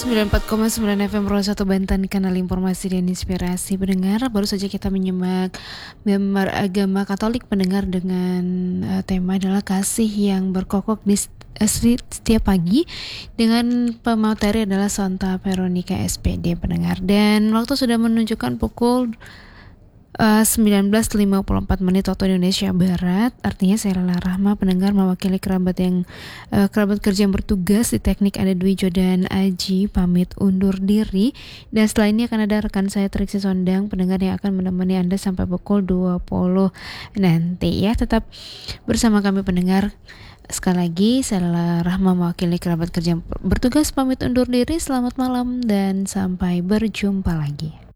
94,9 FM Pro 1 Banten, kanal informasi dan inspirasi pendengar. Baru saja kita menyimak member agama Katolik pendengar dengan tema adalah kasih yang berkokok di setiap pagi, dengan pemateri adalah Santa Veronica SPD pendengar. Dan waktu sudah menunjukkan pukul 19.54 waktu Indonesia Barat. Artinya saya Lala Rahma pendengar mewakili kerabat kerja yang bertugas di teknik ada Dwijo dan Aji pamit undur diri. Dan setelah ini akan ada rekan saya Triksi Sondang pendengar yang akan menemani Anda sampai pukul 20 nanti ya. Tetap bersama kami pendengar. Sekali lagi saya Lala Rahma mewakili kerabat kerja yang bertugas pamit undur diri. Selamat malam dan sampai berjumpa lagi.